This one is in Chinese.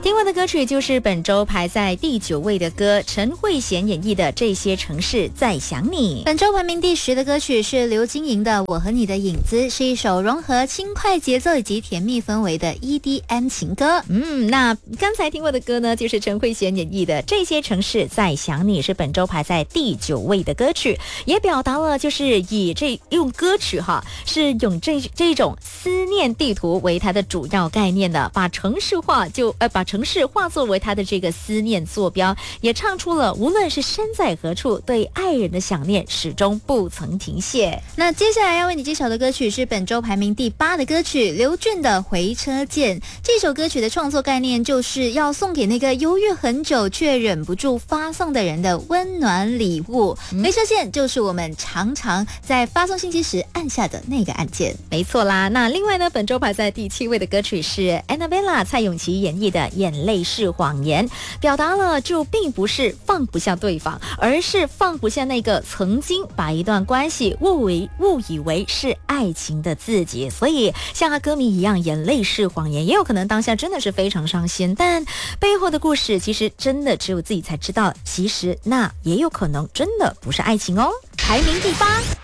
听过的歌曲就是本周排在第9位的歌，陈慧娴演绎的《这些城市在想你》。 本周排名第10的歌曲是刘金莹的《我和你的影子》，是一首融合轻快节奏以及甜蜜氛围的 EDM 情歌。 那刚才听过的歌呢，就是陈慧娴演绎的《这些城市在想你》，是本周排在第9位的歌曲，也表达了就是用歌曲是用这种思念地图为它的主要概念的，把城市化作为它的这个思念坐标，也唱出了无论是身在何处，对爱人的想念始终不曾停歇。 那接下来要为你介绍的歌曲是本周排名第8的歌曲，刘俊的《回车见》。这首歌曲的创作概念就是要送给那个犹豫很久却忍不住发送的人的温暖礼物。回车见就是我们常常在发送信息时按下的那个按键。 没错啦。那另外呢，本周排在第7位的歌曲是 Annabella 蔡永琪演绎的《眼泪是谎言》，表达了就并不是放不下对方，而是放不下那个曾经把一段关系误以为是爱情的自己。所以像他歌迷一样，眼泪是谎言，也有可能当下真的是非常伤心，但背后的故事其实真的只有自己才知道，其实那也有可能真的不是爱情哦。排名第8。